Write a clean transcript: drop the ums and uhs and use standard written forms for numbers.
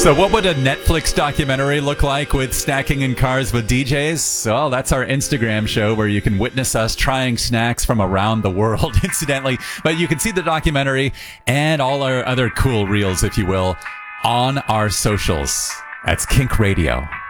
So what would a Netflix documentary look like with snacking in cars with DJs? Well, that's our Instagram show where you can witness us trying snacks from around the world, incidentally. But you can see the documentary and all our other cool reels, if you will, on our socials. That's Kink Radio.